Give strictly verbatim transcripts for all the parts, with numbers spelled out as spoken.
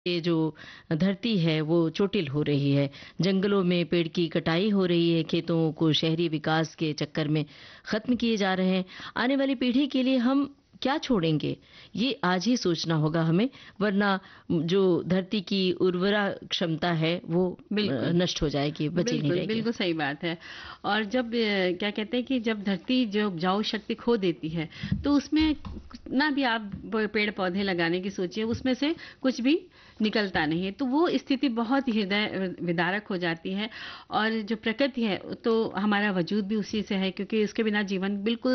ये जो धरती है वो चोटिल हो रही है। जंगलों में पेड़ की कटाई हो रही है, खेतों को शहरी विकास के चक्कर में खत्म किए जा रहे हैं। आने वाली पीढ़ी के लिए हम क्या छोड़ेंगे, ये आज ही सोचना होगा हमें, वरना जो धरती की उर्वरा क्षमता है वो अ, बिल्कुल, नष्ट हो जाएगी, बची नहीं बिल्कुल, रहेगी। बिल्कुल सही बात है। और जब अ, क्या कहते हैं कि जब धरती जो उपजाऊ शक्ति खो देती है, तो उसमें कितना भी आप ब पेड़-पौधे लगाने की सोचिए, उसमें से कुछ भी निकलता नहीं है। तो वो स्थिति बहुत ही हृदय अ, विदारक हो जाती है। और जो प्रकृति है, तो हमारा वजूद भी उसी से है, क्योंकि उसके बिना जीवन बिल्कुल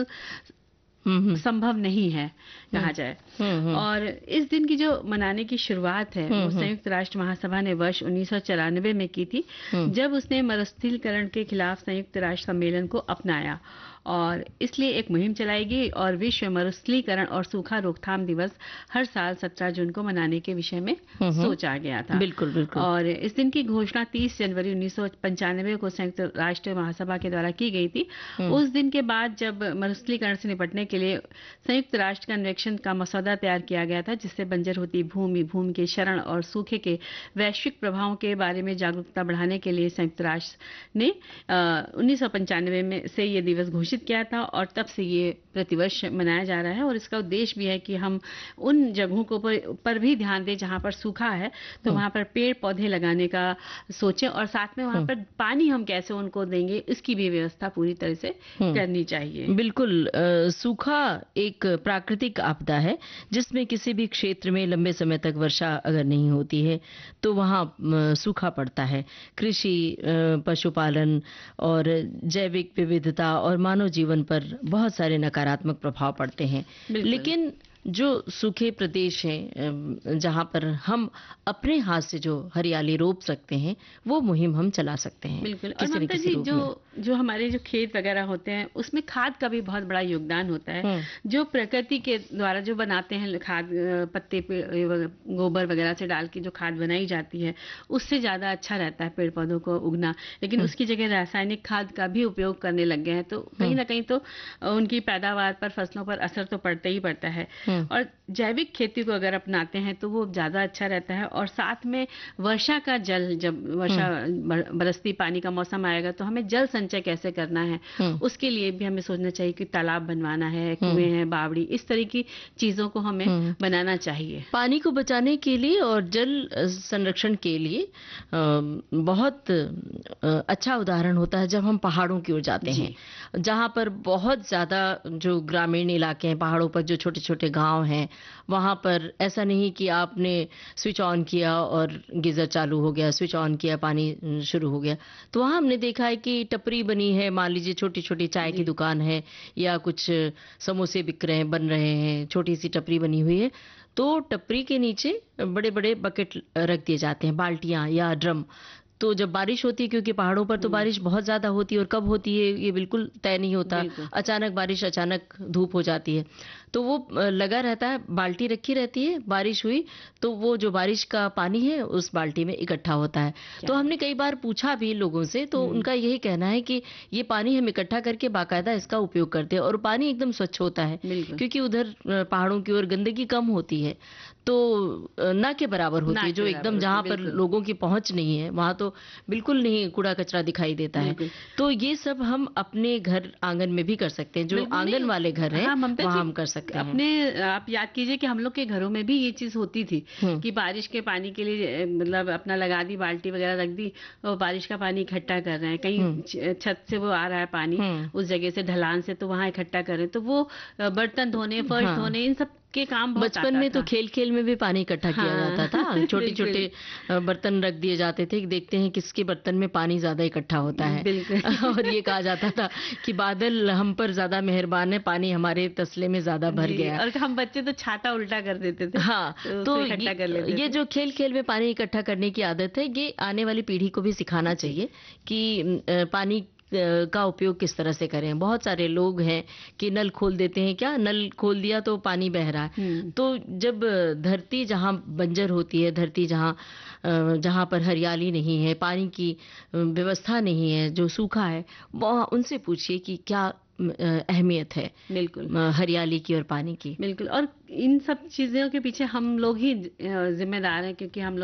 हुँ, हुँ। संभव नहीं है, हुँ। कहा जाए। हुँ, हुँ। और इस दिन की जो मनाने की शुरुआत है, हुँ, वो हुँ। संयुक्त राष्ट्र महासभा ने वर्ष उन्नीस सौ चौरानवे में की थी, हुँ। जब उसने मरुस्थलीकरण के खिलाफ संयुक्त राष्ट्र सम्मेलन को अपनाया। और इसलिए एक मुहिम चलाई गई और विश्व मरुस्थलीकरण और सूखा रोकथाम दिवस हर साल सत्रह जून को मनाने के विषय में हुँ, हुँ। सोचा गया था। बिल्कुल, बिल्कुल। और इस दिन की घोषणा तीस जनवरी उन्नीस सौ पंचानवे को संयुक्त राष्ट्र महासभा के द्वारा की गई थी। हुँ। उस दिन के बाद जब मरुस्थलीकरण से निपटने के लिए संयुक्त राष्ट्र कन्वेंशन का मसौदा तैयार किया गया था, जिससे बंजर होती भूमि, भूमि के क्षरण और सूखे के वैश्विक प्रभावों के बारे में जागरूकता बढ़ाने के लिए संयुक्त राष्ट्र ने उन्नीस सौ पंचानवे में से ये दिवस घोषित किया था। और तब से ये प्रतिवर्ष मनाया जा रहा है। और इसका उद्देश्य भी है कि हम उन जगहों को पर, पर भी ध्यान दें जहां पर सूखा है, तो हुँ। वहां पर पेड़ पौधे लगाने का सोचें, और साथ में वहां हुँ। पर पानी हम कैसे उनको देंगे, इसकी भी व्यवस्था पूरी तरह से हुँ। करनी चाहिए। बिल्कुल, अ, सूखा एक प्राकृतिक आपदा है, जिसमें किसी भी क्षेत्र में लंबे समय तक वर्षा अगर नहीं होती है, तो वहाँ म, सूखा पड़ता है। कृषि, अ, पशुपालन और जैविक विविधता और मानव जीवन पर बहुत सारे नकारात्मक प्रभाव पड़ते हैं। बिल्कुल। लेकिन जो सूखे प्रदेश हैं, अम, जहाँ पर हम अपने हाथ से जो हरियाली रोप सकते हैं, वो मुहिम हम चला सकते हैं, बिल्कुल। और किसी न ममता किसी जी, रूप जो में। जो हमारे जो खेत वगैरह होते हैं, उसमें खाद का भी बहुत बड़ा योगदान होता है। हुँ। जो प्रकृति के द्वारा जो बनाते हैं खाद, अ, पत्ते पे ये वग- गोबर वगैरह से डाल के जो खाद बनाई जाती है, उससे ज्यादा अच्छा रहता है पेड़ पौधों को उगना। लेकिन हुँ। उसकी जगह रासायनिक खाद का भी उपयोग करने लग गए हैं, तो कहीं हुँ। ना कहीं तो अ, उनकी पैदावार पर, फसलों पर असर तो पड़ता ही पड़ता है। हुँ। और जैविक खेती को अगर अपनाते हैं तो वो ज्यादा अच्छा रहता है। और साथ में वर्षा का जल, जब वर्षा हुँ। बर- बरसती पानी का मौसम आएगा, तो हमें जल संचय कैसे करना है, हुँ। उसके लिए भी हमें सोचना चाहिए कि तालाब बनवाना है, हुँ। कुएं हैं, बावड़ी, इस तरह की चीजों को हमें हुँ। बनाना चाहिए। पानी को बचाने के लिए और जल अ, संरक्षण के लिए अ, बहुत अ, अच्छा उदाहरण होता है जब हम पहाड़ों की ओर जाते जी। हैं, जहाँ पर बहुत ज़्यादा जो ग्रामीण इलाके हैं, पहाड़ों पर जो छोटे-छोटे गाँव हैं, वहाँ पर ऐसा नहीं कि आपने स्विच ऑन किया और गीज़र चालू हो गया, स्विच ऑन किया, पानी अ, शुरू हो गया। तो वहाँ हमने देखा है कि टपरी बनी है, मान लीजिए छोटी-छोटी चाय की जी। दुकान है या कुछ समोसे बिक रहे हैं, बन रहे हैं, छोटी-सी टपरी बनी हुई है। तो टपरी के नीचे बड़े-बड़े बकेट रख दिए जाते हैं, बाल्टियाँ या ड्रम। तो जब बारिश होती है, क्योंकि पहाड़ों पर तो हम्म, बारिश बहुत ज़्यादा होती है और कब होती है ये बिल्कुल तय नहीं होता। बिल्कुल। अचानक बारिश, अचानक धूप हो जाती है। तो वो अ, लगा रहता है, बाल्टी रखी रहती है, बारिश हुई तो वो जो बारिश का पानी है उस बाल्टी में इकट्ठा होता है। क्या तो बात। हमने कई बार पूछा भी लोगों से, तो हम्म, उनका यही कहना है कि ये पानी हम इकट्ठा करके बाकायदा इसका उपयोग करते हैं और पानी एकदम स्वच्छ होता है, बिल्कुल। क्योंकि उधर अ, पहाड़ों की ओर गंदगी कम होती है। तो अ, ना के बराबर होती ना है, के जो बराबर एकदम होती है, जहाँ पर बिल्कुल। लोगों की पहुँच नहीं है, वहाँ तो बिल्कुल नहीं कूड़ा कचरा दिखाई देता है। बिल्कुल। तो ये सब हम अपने घर आंगन में भी कर सकते हैं, जो बिल्कुल आंगन नहीं। वाले घर हैं, हाँ ममता वहाँ जी, हम कर सकते हैं। अपने आप याद कीजिए कि हम लोग के घरों में भी ये चीज होती थी हुँ। कि बारिश के पानी के लिए अ, मतलब अपना लगा दी, बाल्टी वगैरह रख दी, और बारिश का पानी इकट्ठा कर रहे हैं। कहीं हुँ। छ- छत से वो आ रहा है पानी, हुँ। उस जगह से, ढलान से, तो वहां इकट्ठा कर रहे हैं। तो वो अ, बर्तन धोने, फर्श हाँ। धोने, इन सब के काम बहुत बचपन आता में तो था। खेल-खेल में भी पानी इकट्ठा किया हाँ जाता था। छोटे-छोटे बिल्कुल, अ, बर्तन रख दिए जाते थे कि देखते हैं किसके बर्तन में पानी ज़्यादा इकट्ठा होता है। बिल्कुल और ये कहा जाता था कि बादल हम पर ज़्यादा मेहरबान है, पानी हमारे तसले में ज़्यादा भर जी। गया। और हम बच्चे तो छाता उल्टा कर देते थे, हाँ, तो तो उसको ये इकट्ठा कर लेते ये थे। जो खेल-खेल में पानी इकट्ठा करने की आदत है, ये आने वाली पीढ़ी को भी सिखाना जी। चाहिए कि उम, अ, पानी अ, का उपयोग किस तरह से करें। बहुत सारे लोग हैं कि नल खोल देते हैं, क्या नल खोल दिया तो पानी बह रहा है। हम्म, तो जब अ, धरती जहाँ बंजर होती है, धरती जहाँ अ, जहाँ पर हरियाली नहीं है, पानी की अ, व्यवस्था नहीं है, जो सूखा है, वहाँ उनसे पूछिए कि क्या अ, अहमियत है बिल्कुल। अ, हरियाली की और पानी की। बिल्कुल। और इन सब चीज़ों के पीछे हम लोग ही अ, ज़िम्मेदार हैं, क्योंकि हम लोग